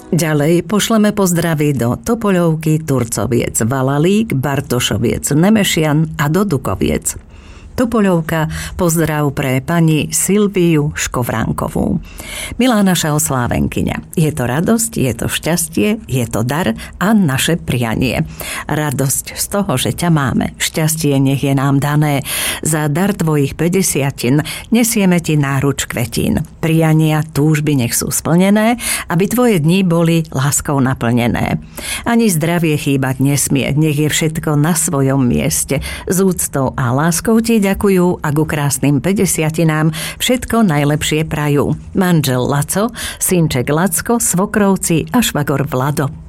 Ďalej pošleme pozdravy do Topoľovky, Turcoviec, Valalík, Bartošoviec, Nemešian a do Dukoviec. Topoľovka, pozdrav pre pani Silviu Škovránkovú. Milá naša oslávenkyňa, je to radosť, je to šťastie, je to dar a naše prianie. Radosť z toho, že ťa máme, šťastie nech je nám dané. Za dar tvojich 50 nesieme ti náruč kvetín. Priania, túžby nech sú splnené, aby tvoje dni boli láskou naplnené. Ani zdravie chýbať nesmie, nech je všetko na svojom mieste. S úctou a láskou ti ďakujú a ku krásnym 50-tinám všetko najlepšie prajú. Manžel Laco, synček Lacko, svokrovci a švagor Vlado.